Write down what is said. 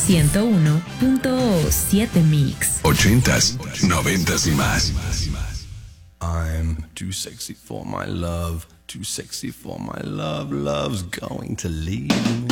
101.7 Mix. 80s, 90s y más. I'm too sexy for my love, too sexy for my love, love's going to leave me.